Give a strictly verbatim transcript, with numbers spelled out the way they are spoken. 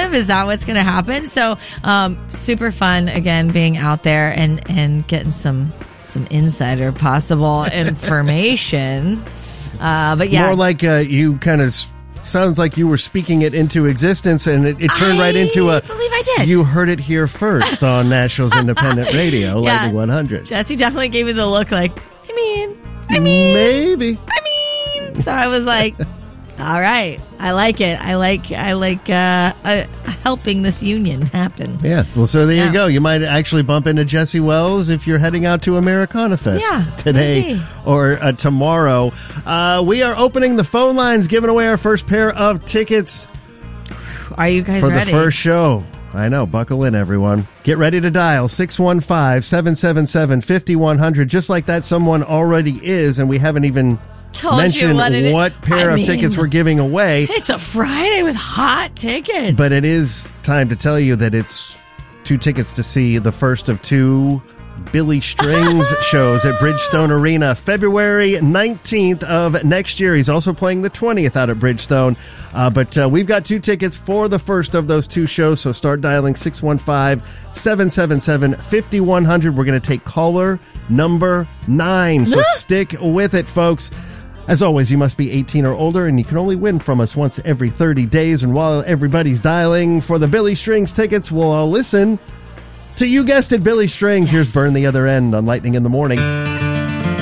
of? Is that what's going to happen? So um, super fun, again, being out there and, and getting some some insider possible information. Uh, but yeah. More like uh, you kind of... Sounds like you were speaking it into existence, and it, it turned I right into a... I believe I did. You heard it here first on Nashville's Independent Radio, Yeah. Lightning one hundred. Jesse definitely gave me the look like, I mean, I mean... Maybe. I mean... So I was like, all right, I like it. I like I like uh, uh, helping this union happen. Yeah, well, so there Yeah. you go. You might actually bump into Jesse Wells if you're heading out to Americana Fest Yeah, today maybe. or uh, tomorrow. Uh, we are opening the phone lines, giving away our first pair of tickets Are you guys for ready? the first show. I know. Buckle in, everyone. Get ready to dial six one five, seven seven seven, five one zero zero, just like that someone already is, and we haven't even Told mentioned you what, it is. what pair I of mean, tickets we're giving away. It's a Friday with hot tickets. But it is time to tell you that it's two tickets to see the first of two Billy Strings shows at Bridgestone Arena, February nineteenth of next year. He's also playing the twentieth out at Bridgestone. Uh, but uh, we've got two tickets for the first of those two shows, so start dialing six one five, seven seven seven, five one zero zero. We're going to take caller number nine, so stick with it, folks. As always, you must be eighteen or older, and you can only win from us once every thirty days. And while everybody's dialing for the Billy Strings tickets, we'll all listen to, you guessed it, Billy Strings. Here's Burn the Other End on Lightning in the Morning.